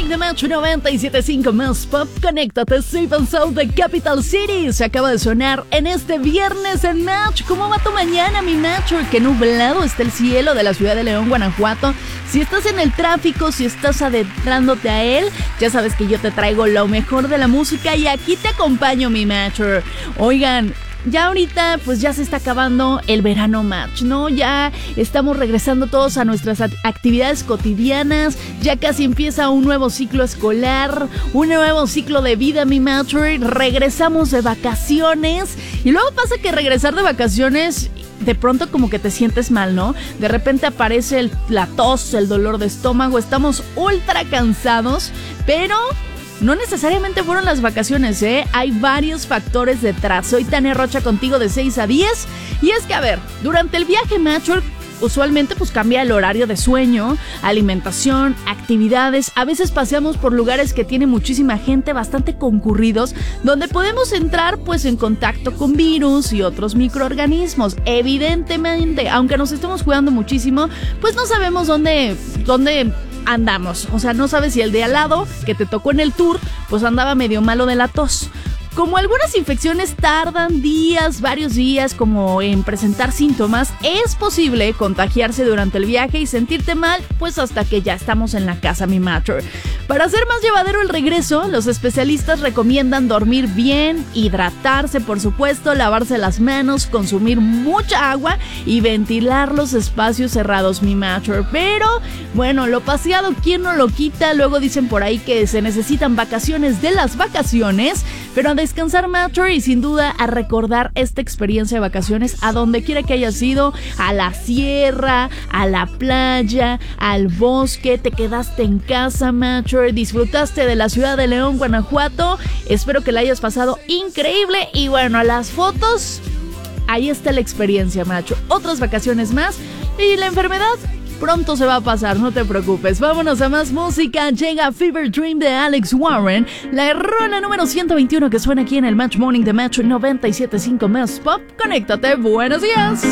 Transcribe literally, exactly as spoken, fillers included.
Morning de Match noventa y siete punto cinco más Pop. Conéctate, Safe and Sound de Capital City. Se acaba de sonar en este viernes en Match. ¿Cómo va tu mañana, mi Match? Qué nublado está el cielo de la ciudad de León, Guanajuato. Si estás en el tráfico, si estás adentrándote a él, ya sabes que yo te traigo lo mejor de la música y aquí te acompaño, mi Matcher. Oigan, ya ahorita pues ya se está acabando el verano Match, ¿no? Ya estamos regresando todos a nuestras actividades cotidianas, ya casi empieza un nuevo ciclo escolar, un nuevo ciclo de vida, mi Match. Regresamos de vacaciones y luego pasa que regresar de vacaciones de pronto como que te sientes mal, ¿no? De repente aparece el, la tos, el dolor de estómago, estamos ultra cansados, pero no necesariamente fueron las vacaciones, ¿eh? Hay varios factores detrás. Soy Tania Rocha contigo de seis a diez. Y es que, a ver, durante el viaje Matchwork, usualmente pues cambia el horario de sueño, alimentación, actividades. A veces paseamos por lugares que tienen muchísima gente, bastante concurridos, donde podemos entrar pues en contacto con virus y otros microorganismos. Evidentemente, aunque nos estemos cuidando muchísimo, pues no sabemos dónde, dónde andamos. O sea, no sabes si el de al lado que te tocó en el tour pues andaba medio malo de la tos. Como algunas infecciones tardan días, varios días como en presentar síntomas, es posible contagiarse durante el viaje y sentirte mal pues hasta que ya estamos en la casa, mi Matcher. Para hacer más llevadero el regreso, los especialistas recomiendan dormir bien, hidratarse por supuesto, lavarse las manos, consumir mucha agua y ventilar los espacios cerrados, mi Matcher. Pero bueno, lo paseado, ¿quién no lo quita? Luego dicen por ahí que se necesitan vacaciones de las vacaciones, pero a descansar, Matcher, y sin duda a recordar esta experiencia de vacaciones a donde quiera que hayas ido, a la sierra, a la playa, al bosque, te quedaste en casa, Matcher, disfrutaste de la ciudad de León, Guanajuato. Espero que la hayas pasado increíble y bueno, a las fotos, ahí está la experiencia, Matcher. Otras vacaciones más y la enfermedad pronto se va a pasar, no te preocupes. Vámonos a más música. Llega Fever Dream de Alex Warren, la rola número ciento veintiuno que suena aquí en el Match Morning de Match noventa y siete punto cinco más Pop. Conéctate, buenos días.